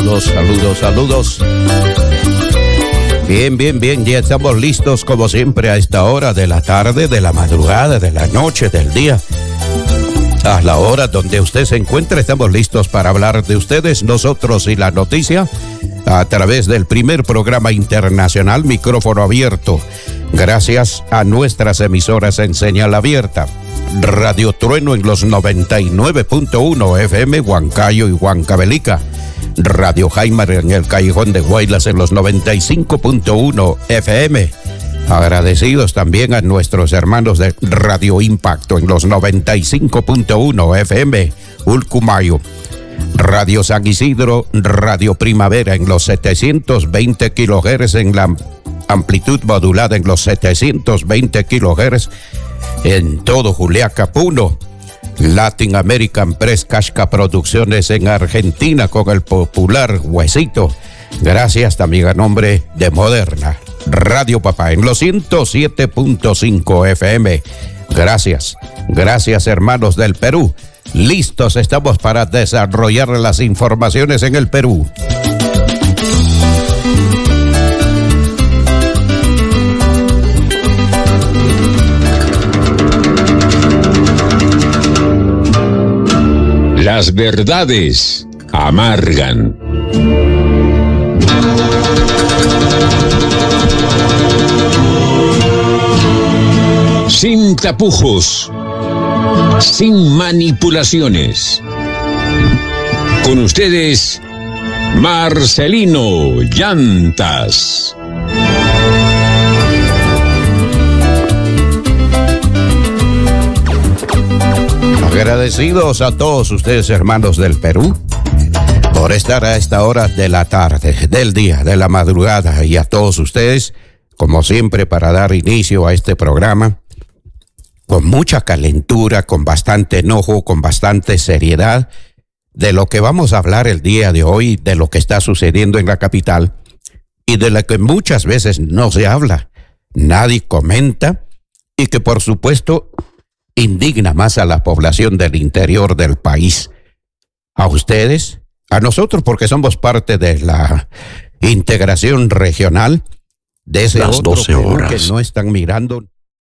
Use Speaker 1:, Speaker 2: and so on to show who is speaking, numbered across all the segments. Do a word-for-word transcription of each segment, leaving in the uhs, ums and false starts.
Speaker 1: Saludos, saludos, saludos. Bien, bien, bien, ya estamos listos como siempre a esta hora de la tarde, de la madrugada, de la noche, del día. A la hora donde usted se encuentra, estamos listos para hablar de ustedes, nosotros y la noticia, a través del primer programa internacional Micrófono Abierto, gracias a nuestras emisoras en señal abierta. Radio Trueno en los noventa y nueve punto uno F M, Huancayo y Huancavelica. Radio Jaimar en el Callejón de Guaylas en los noventa y cinco punto uno F M. Agradecidos también a nuestros hermanos de Radio Impacto en los noventa y cinco punto uno F M, Ulcumayo. Radio San Isidro, Radio Primavera en los setecientos veinte kilohertz en la amplitud modulada en los setecientos veinte kilohertz en todo Juliaca, Puno. Latin American Press Casca Producciones en Argentina con el popular Huesito. Gracias también a nombre de Moderna. Radio Papá en los ciento siete punto cinco F M. Gracias, gracias hermanos del Perú. Listos estamos para desarrollar las informaciones en el Perú.
Speaker 2: Las verdades amargan. Sin tapujos, sin manipulaciones. Con ustedes, Marcelino Llantas.
Speaker 1: Agradecidos a todos ustedes, hermanos del Perú, por estar a esta hora de la tarde, del día, de la madrugada, y a todos ustedes, como siempre, para dar inicio a este programa, con mucha calentura, con bastante enojo, con bastante seriedad, de lo que vamos a hablar el día de hoy, de lo que está sucediendo en la capital, y de lo que muchas veces no se habla, nadie comenta, y que por supuesto indigna más a la población del interior del país. A ustedes, a nosotros, porque somos parte de la integración regional de ese
Speaker 3: Las
Speaker 1: otro
Speaker 3: doce
Speaker 1: Perú
Speaker 3: horas.
Speaker 1: que no están mirando.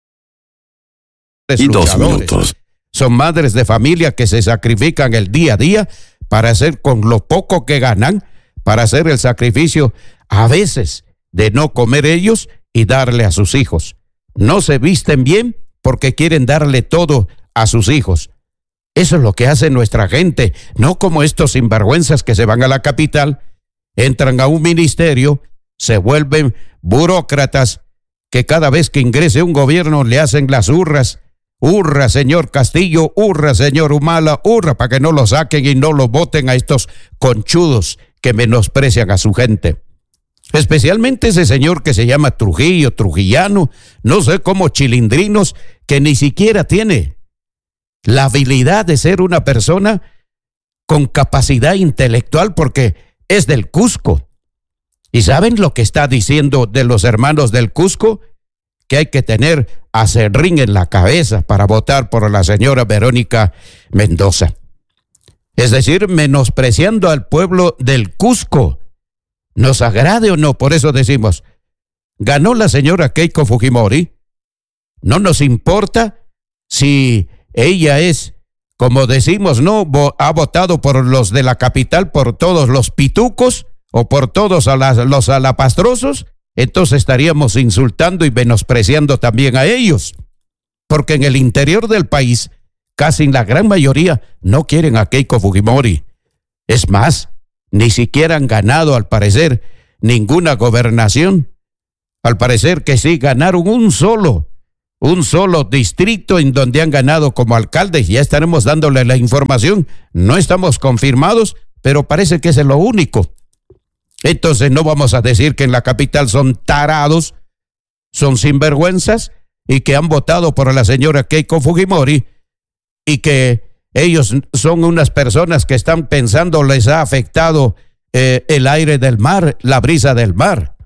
Speaker 3: Y dos minutos.
Speaker 1: Son madres de familia que se sacrifican el día a día para hacer con lo poco que ganan, para hacer el sacrificio a veces de no comer ellos y darle a sus hijos. No se visten bien porque quieren darle todo a sus hijos. Eso es lo que hace nuestra gente, no como estos sinvergüenzas que se van a la capital, entran a un ministerio, se vuelven burócratas, que cada vez que ingrese un gobierno le hacen las hurras. Hurra, señor Castillo, hurra, señor Humala, hurra, para que no lo saquen y no lo voten a estos conchudos que menosprecian a su gente. Especialmente ese señor que se llama Trujillo, trujillano, no sé cómo chilindrinos, que ni siquiera tiene la habilidad de ser una persona con capacidad intelectual porque es del Cusco. ¿Y saben lo que está diciendo de los hermanos del Cusco? Que hay que tener acerrín en la cabeza para votar por la señora Verónica Mendoza. Es decir, menospreciando al pueblo del Cusco. Nos agrade o no, por eso decimos, ganó la señora Keiko Fujimori. No nos importa si ella es, como decimos, no ha votado por los de la capital, por todos los pitucos o por todos a las, los alapastrosos, entonces estaríamos insultando y menospreciando también a ellos. Porque en el interior del país, casi la gran mayoría no quieren a Keiko Fujimori. Es más, ni siquiera han ganado, al parecer, ninguna gobernación. Al parecer que sí, ganaron un solo, un solo distrito en donde han ganado como alcaldes. Ya estaremos dándole la información. No estamos confirmados, pero parece que es lo único. Entonces no vamos a decir que en la capital son tarados, son sinvergüenzas y que han votado por la señora Keiko Fujimori y que ellos son unas personas que están pensando les ha afectado eh, el aire del mar, la brisa del mar.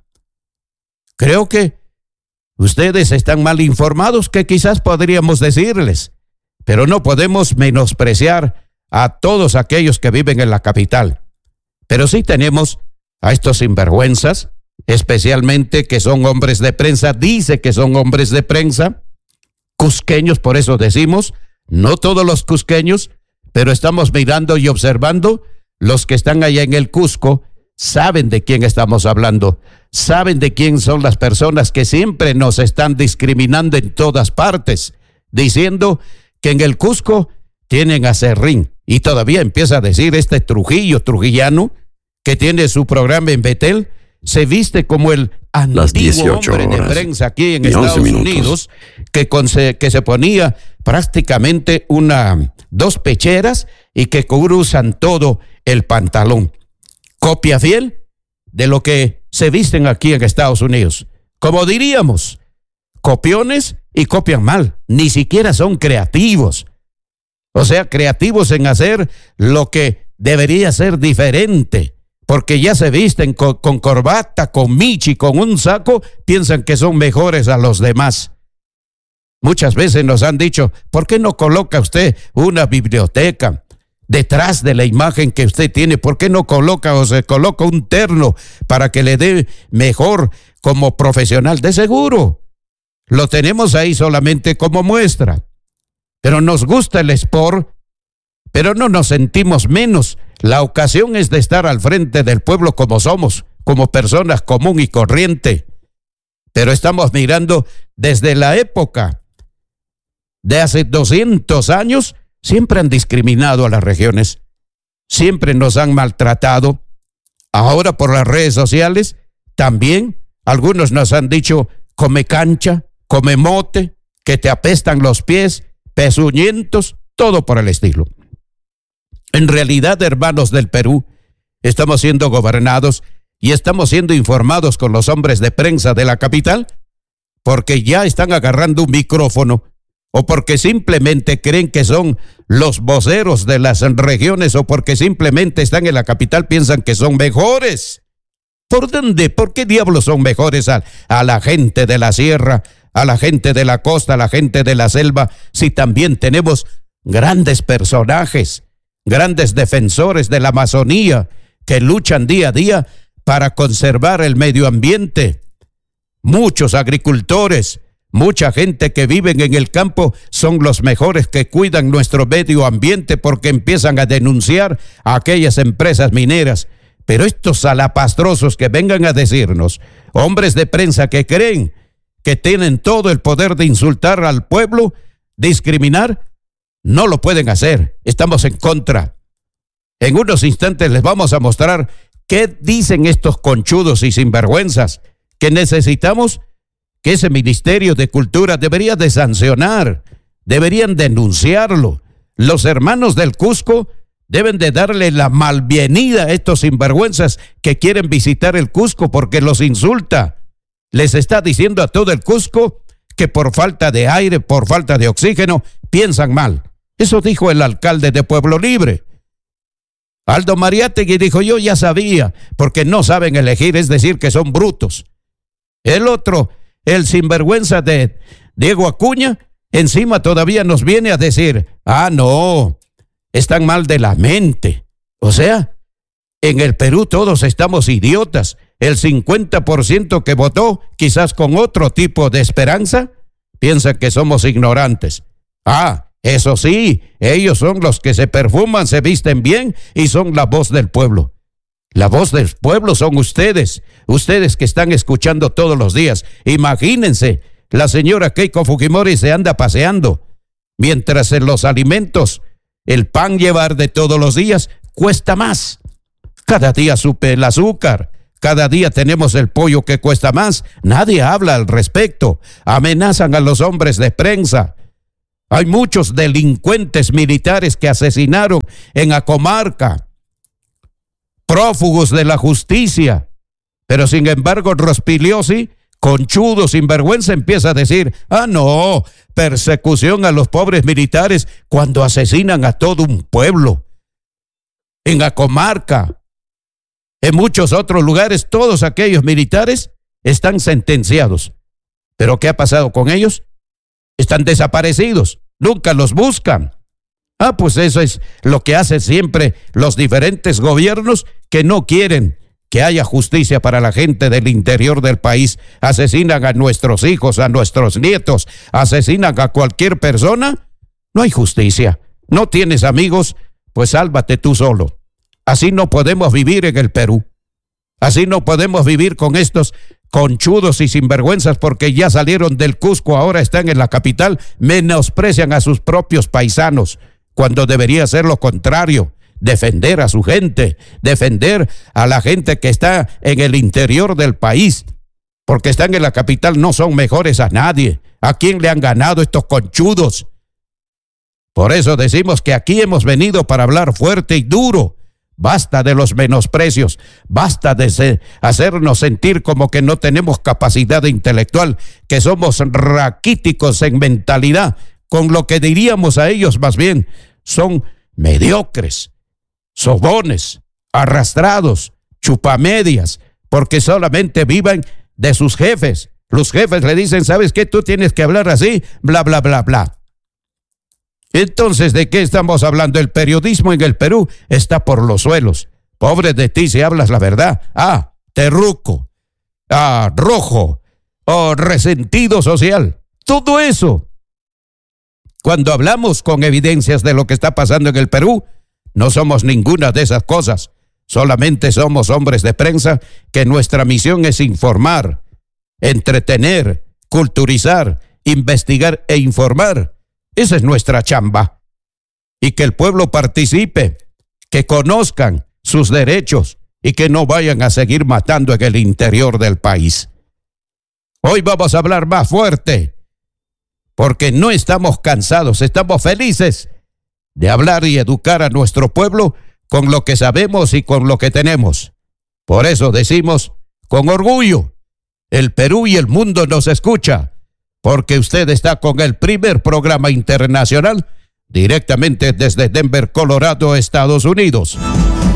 Speaker 1: Creo que ustedes están mal informados, que quizás podríamos decirles, pero no podemos menospreciar a todos aquellos que viven en la capital. Pero sí tenemos a estos sinvergüenzas, especialmente que son hombres de prensa, dice que son hombres de prensa, cusqueños, por eso decimos, no todos los cusqueños, pero estamos mirando y observando, los que están allá en el Cusco saben de quién estamos hablando, saben de quién son las personas que siempre nos están discriminando en todas partes, diciendo que en el Cusco tienen a Serrín, y todavía empieza a decir este Trujillo, trujillano, que tiene su programa en Betel, se viste como el antiguo hombre de prensa aquí en Estados Unidos, que, con se, que se ponía prácticamente una, dos pecheras y que cruzan todo el pantalón. Copia fiel de lo que se visten aquí en Estados Unidos. Como diríamos, copiones y copian mal, ni siquiera son creativos. O sea, creativos en hacer lo que debería ser diferente. Porque ya se visten con, con corbata, con michi, con un saco, piensan que son mejores a los demás. Muchas veces nos han dicho, ¿por qué no coloca usted una biblioteca detrás de la imagen que usted tiene? ¿Por qué no coloca o se coloca un terno para que le dé mejor como profesional? De seguro, lo tenemos ahí solamente como muestra. Pero nos gusta el sport, pero no nos sentimos menos. La ocasión es de estar al frente del pueblo como somos, como personas común y corriente. Pero estamos mirando desde la época de hace doscientos años, siempre han discriminado a las regiones, siempre nos han maltratado. Ahora por las redes sociales también algunos nos han dicho come cancha, come mote, que te apestan los pies, pezuñentos, todo por el estilo. En realidad, hermanos del Perú, estamos siendo gobernados y estamos siendo informados con los hombres de prensa de la capital porque ya están agarrando un micrófono o porque simplemente creen que son los voceros de las regiones o porque simplemente están en la capital, piensan que son mejores. ¿Por dónde? ¿Por qué diablos son mejores a, a la gente de la sierra, a la gente de la costa, a la gente de la selva, si también tenemos grandes personajes, grandes defensores de la Amazonía que luchan día a día para conservar el medio ambiente? Muchos agricultores, mucha gente que vive en el campo son los mejores que cuidan nuestro medio ambiente porque empiezan a denunciar a aquellas empresas mineras. Pero estos salapastrosos que vengan a decirnos, hombres de prensa que creen que tienen todo el poder de insultar al pueblo, discriminar, no lo pueden hacer. Estamos en contra. En unos instantes les vamos a mostrar qué dicen estos conchudos y sinvergüenzas, que necesitamos que ese Ministerio de Cultura debería de sancionar, deberían denunciarlo. Los hermanos del Cusco deben de darle la malvenida a estos sinvergüenzas que quieren visitar el Cusco porque los insulta. Les está diciendo a todo el Cusco que por falta de aire, por falta de oxígeno, piensan mal. Eso dijo el alcalde de Pueblo Libre. Aldo Mariátegui dijo, yo ya sabía, porque no saben elegir, es decir, que son brutos. El otro, el sinvergüenza de Diego Acuña, encima todavía nos viene a decir, ah, no, están mal de la mente. O sea, en el Perú todos estamos idiotas. El cincuenta por ciento que votó, quizás con otro tipo de esperanza, piensa que somos ignorantes. Ah, eso sí, ellos son los que se perfuman, se visten bien y son la voz del pueblo. La voz del pueblo son ustedes, ustedes que están escuchando todos los días. Imagínense, la señora Keiko Fujimori se anda paseando, mientras en los alimentos, el pan llevar de todos los días cuesta más. Cada día sube el azúcar, cada día tenemos el pollo que cuesta más. Nadie habla al respecto, amenazan a los hombres de prensa. Hay muchos delincuentes militares que asesinaron en Acomarca, prófugos de la justicia, pero sin embargo Rospigliosi, conchudo, sinvergüenza, empieza a decir, ah no, persecución a los pobres militares cuando asesinan a todo un pueblo. En Acomarca, en muchos otros lugares, todos aquellos militares están sentenciados. ¿Pero qué ha pasado con ellos? Están desaparecidos, nunca los buscan. Ah, pues eso es lo que hacen siempre los diferentes gobiernos que no quieren que haya justicia para la gente del interior del país. Asesinan a nuestros hijos, a nuestros nietos, asesinan a cualquier persona. No hay justicia. No tienes amigos, pues sálvate tú solo. Así no podemos vivir en el Perú. Así no podemos vivir con estos conchudos y sinvergüenzas porque ya salieron del Cusco, ahora están en la capital, menosprecian a sus propios paisanos, cuando debería ser lo contrario, defender a su gente, defender a la gente que está en el interior del país, porque están en la capital, no son mejores a nadie. ¿A quién le han ganado estos conchudos? Por eso decimos que aquí hemos venido para hablar fuerte y duro. Basta de los menosprecios, basta de se, hacernos sentir como que no tenemos capacidad intelectual, que somos raquíticos en mentalidad, con lo que diríamos a ellos más bien, son mediocres, sobones, arrastrados, chupamedias, porque solamente viven de sus jefes. Los jefes le dicen, ¿sabes qué? Tú tienes que hablar así, bla, bla, bla, bla. Entonces, ¿de qué estamos hablando? El periodismo en el Perú está por los suelos. Pobre de ti si hablas la verdad. Ah, terruco. Ah, rojo. Oh, resentido social. Todo eso. Cuando hablamos con evidencias de lo que está pasando en el Perú, no somos ninguna de esas cosas. Solamente somos hombres de prensa que nuestra misión es informar, entretener, culturizar, investigar e informar. Esa es nuestra chamba. Y que el pueblo participe, que conozcan sus derechos y que no vayan a seguir matando en el interior del país. Hoy vamos a hablar más fuerte, porque no estamos cansados, estamos felices de hablar y educar a nuestro pueblo con lo que sabemos y con lo que tenemos. Por eso decimos con orgullo, el Perú y el mundo nos escucha, porque usted está con el primer programa internacional directamente desde Denver, Colorado, Estados Unidos.